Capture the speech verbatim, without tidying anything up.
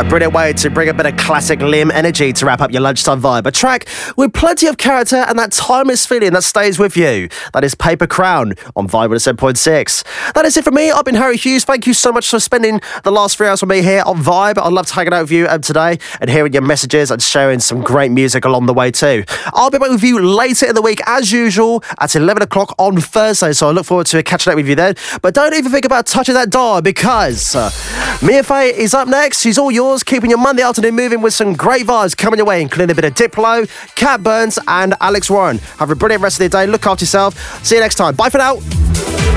A brilliant way to bring a bit of classic Liam energy to wrap up your lunchtime vibe. A track with plenty of character and that timeless feeling that stays with you. That is Paper Crown on Vibe one oh seven point six. That is it for me. I've been Harry Hughes. Thank you so much for spending the last three hours with me here on Vibe. I'd love to hang out with you um, today and hearing your messages and sharing some great music along the way too. I'll be back with you later in the week as usual at eleven o'clock on Thursday, so I look forward to catching up with you then. But don't even think about touching that dial because uh, Mia Faye is up next. She's all yours, keeping your Monday afternoon moving with some great vibes coming your way, including a bit of Diplo, Cat Burns and Alex Warren. Have a brilliant rest of the day. Look after yourself. See you next time. Bye for now.